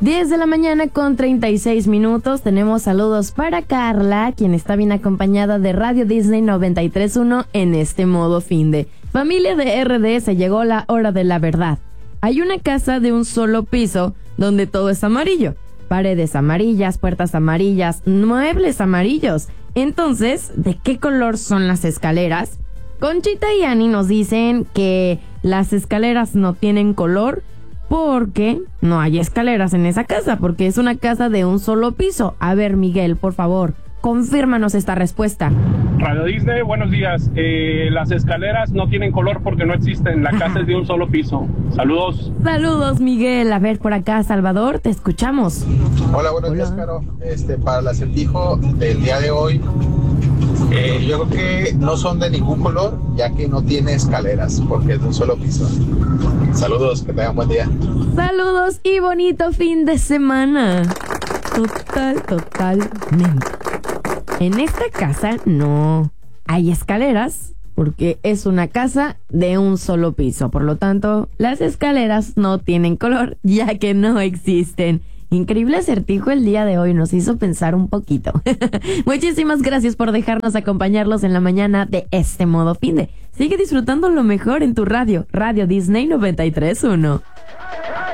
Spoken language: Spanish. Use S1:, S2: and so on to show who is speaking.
S1: 10 de la mañana con 36 minutos. Tenemos saludos para Carla, quien está bien acompañada de Radio Disney 93.1 en este modo finde. Familia de RD, llegó la hora de la verdad. Hay una casa de un solo piso donde todo es amarillo. Paredes amarillas, puertas amarillas, muebles amarillos. Entonces, ¿de qué color son las escaleras? Conchita y Ani nos dicen que las escaleras no tienen color porque no hay escaleras en esa casa, porque es una casa de un solo piso. A ver, Miguel, por favor, confírmanos esta respuesta.
S2: Radio Disney, buenos días. Las escaleras no tienen color porque no existen. La casa es de un solo piso. Saludos.
S1: Saludos, Miguel. A ver, por acá, Salvador, te escuchamos.
S3: Hola, buenos días, Caro. Para el acertijo del día de hoy, yo creo que no son de ningún color, ya que no tiene escaleras, porque es de un solo piso. Saludos, que tengan buen día.
S1: Saludos y bonito fin de semana. Totalmente. En esta casa no hay escaleras, porque es una casa de un solo piso. Por lo tanto, las escaleras no tienen color, ya que no existen. Increíble acertijo el día de hoy, nos hizo pensar un poquito. Muchísimas gracias por dejarnos acompañarlos en la mañana de este modo finde. Sigue disfrutando lo mejor en tu radio, Radio Disney 93.1.